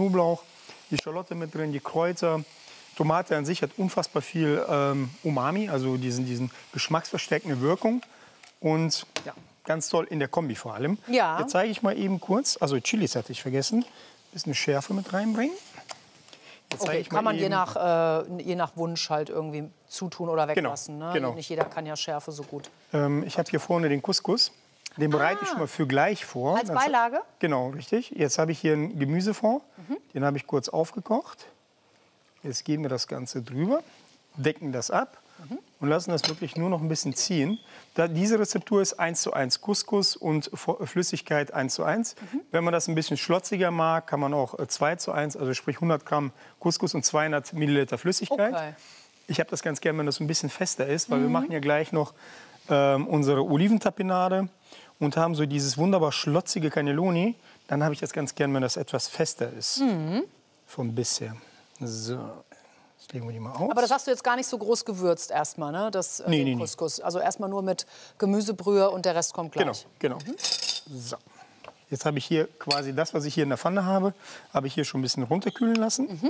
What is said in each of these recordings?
Knoblauch, die Schalotte mit drin, die Kräuter. Tomate an sich hat unfassbar viel Umami, also diesen geschmacksverstärkende Wirkung. Und ja, ganz toll in der Kombi vor allem. Ja. Jetzt zeige ich mal eben kurz, also Chilis hatte ich vergessen, ein bisschen Schärfe mit reinbringen. Okay, kann man je nach Wunsch halt irgendwie zutun oder weglassen. Genau, ne? genau. Nicht jeder kann ja Schärfe so gut. Ich habe hier vorne den Couscous. Den bereite ich schon mal für gleich vor. Als Beilage? Genau, richtig. Jetzt habe ich hier einen Gemüsefond. Den habe ich kurz aufgekocht. Jetzt geben wir das Ganze drüber, decken das ab und lassen das wirklich nur noch ein bisschen ziehen. Diese Rezeptur ist 1:1 Couscous und Flüssigkeit 1:1. Wenn man das ein bisschen schlotziger mag, kann man auch 2:1, also sprich 100 Gramm Couscous und 200 Milliliter Flüssigkeit. Okay. Ich habe das ganz gern, wenn das ein bisschen fester ist, weil wir machen ja gleich noch unsere Oliventapenade und haben so dieses wunderbar schlotzige Cannelloni. Dann habe ich das ganz gern, wenn das etwas fester ist vom Biss her. So, jetzt legen wir die mal aus. Aber das hast du jetzt gar nicht so groß gewürzt erstmal, ne? Den Couscous. Also erstmal nur mit Gemüsebrühe und der Rest kommt gleich. Genau. So. Jetzt habe ich hier quasi das, was ich hier in der Pfanne habe ich hier schon ein bisschen runterkühlen lassen.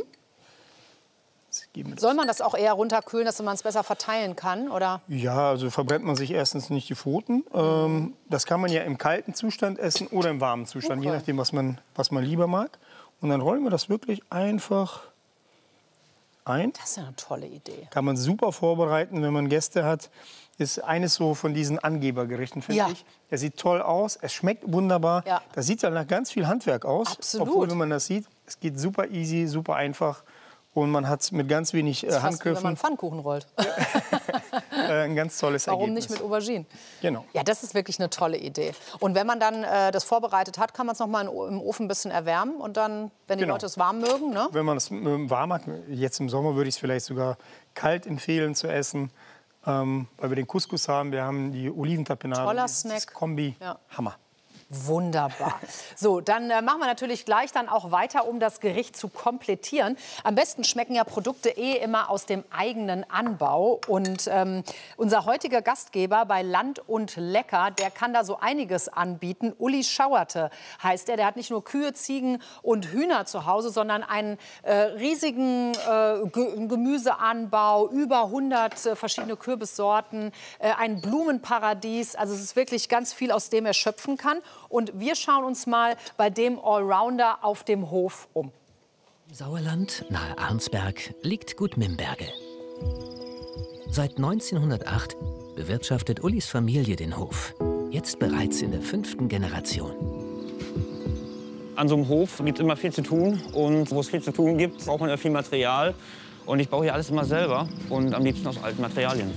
Soll man das auch eher runterkühlen, dass man es besser verteilen kann, oder? Ja, also verbrennt man sich erstens nicht die Pfoten. Das kann man ja im kalten Zustand essen oder im warmen Zustand, je nachdem, was man lieber mag. Und dann rollen wir das wirklich einfach ein. Das ist ja eine tolle Idee. Kann man super vorbereiten, wenn man Gäste hat. Ist eines so von diesen Angebergerichten, finde ich. Er sieht toll aus, es schmeckt wunderbar. Ja. Das sieht dann nach ganz viel Handwerk aus. Absolut. Obwohl, wenn man das sieht, es geht super easy, super einfach. Und man hat mit ganz wenig Handgriffen. Handgriffen. Fast wie wenn man Pfannkuchen rollt. Ein ganz tolles Ergebnis. Warum nicht mit Auberginen? Genau. Ja, das ist wirklich eine tolle Idee. Und wenn man dann das vorbereitet hat, kann man es noch mal im Ofen ein bisschen erwärmen. Und dann, wenn die Leute es warm mögen, ne? Wenn man es warm hat, jetzt im Sommer würde ich es vielleicht sogar kalt empfehlen zu essen. Weil wir den Couscous haben, wir haben die Oliventapenade. Toller Snack. Kombi, Hammer. Wunderbar. So, dann machen wir natürlich gleich dann auch weiter, um das Gericht zu komplettieren. Am besten schmecken ja Produkte immer aus dem eigenen Anbau. Und unser heutiger Gastgeber bei Land und Lecker, der kann da so einiges anbieten. Uli Schauerte heißt er. Der hat nicht nur Kühe, Ziegen und Hühner zu Hause, sondern einen riesigen Gemüseanbau, über 100 verschiedene Kürbissorten, ein Blumenparadies. Also es ist wirklich ganz viel, aus dem er schöpfen kann. Und wir schauen uns mal bei dem Allrounder auf dem Hof um. Im Sauerland, nahe Arnsberg, liegt Gut Mimberge. Seit 1908 bewirtschaftet Ulis Familie den Hof. Jetzt bereits in der 5. Generation. An so einem Hof gibt es immer viel zu tun. Und wo es viel zu tun gibt, braucht man ja viel Material. Und ich baue hier alles immer selber und am liebsten aus alten Materialien.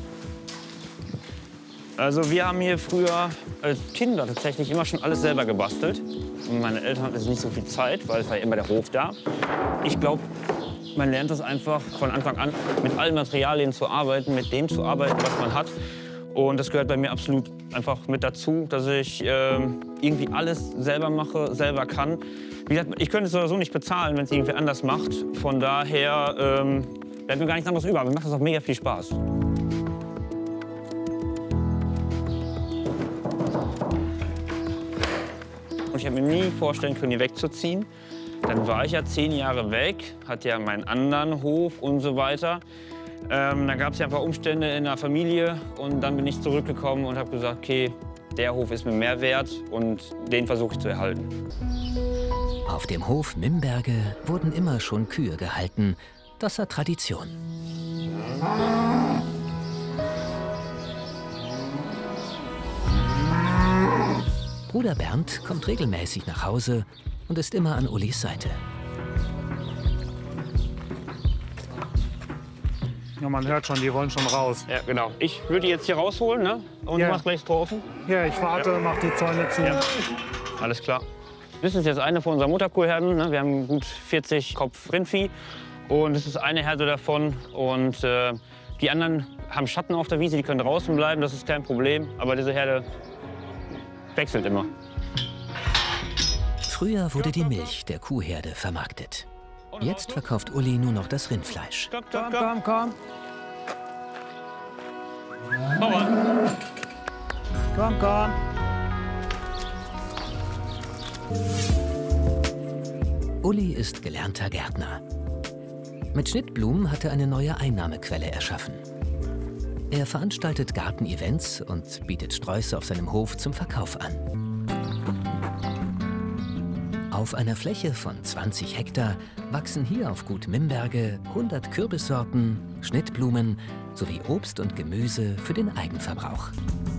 Also wir haben hier früher als Kinder tatsächlich immer schon alles selber gebastelt. Und meine Eltern hatten nicht so viel Zeit, weil es war ja immer der Hof da. Ich glaube, man lernt das einfach von Anfang an, mit allen Materialien zu arbeiten, mit dem zu arbeiten, was man hat. Und das gehört bei mir absolut einfach mit dazu, dass ich irgendwie alles selber mache, selber kann. Wie gesagt, ich könnte es sowieso nicht bezahlen, wenn es irgendwer anders macht. Von daher bleibt mir gar nichts anderes über. Aber mir macht das auch mega viel Spaß. Und ich habe mir nie vorstellen können, hier wegzuziehen. Dann war ich ja 10 Jahre weg, hatte ja meinen anderen Hof und so weiter. Dann gab es ja ein paar Umstände in der Familie und dann bin ich zurückgekommen und habe gesagt, okay, der Hof ist mir mehr wert und den versuche ich zu erhalten. Auf dem Hof Mimberge wurden immer schon Kühe gehalten. Das hat Tradition. Bruder Bernd kommt regelmäßig nach Hause und ist immer an Ulis Seite. Ja, man hört schon, die wollen schon raus. Ja, genau. Ich würde die jetzt hier rausholen, ne? Und du machst gleich das Tor offen? Ja, ich warte, mach die Zäune zu. Ja. Alles klar. Das ist jetzt eine von unseren Mutterkuhherden. Ne? Wir haben gut 40 Kopf Rindvieh. Und das ist eine Herde davon. Und die anderen haben Schatten auf der Wiese, die können draußen bleiben, das ist kein Problem. Aber diese Herde wechselt immer. Früher wurde die Milch der Kuhherde vermarktet. Jetzt verkauft Uli nur noch das Rindfleisch. Komm, komm, komm, komm. Bauern. Komm, komm. Uli ist gelernter Gärtner. Mit Schnittblumen hat er eine neue Einnahmequelle erschaffen. Er veranstaltet Gartenevents und bietet Sträuße auf seinem Hof zum Verkauf an. Auf einer Fläche von 20 Hektar wachsen hier auf Gut Mimberge 100 Kürbissorten, Schnittblumen sowie Obst und Gemüse für den Eigenverbrauch.